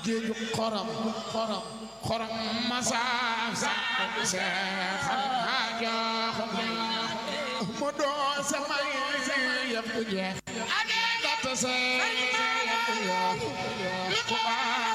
géeju xorom masaaf sax seexal jox mu doo samay yëpp jeex ate see yëpp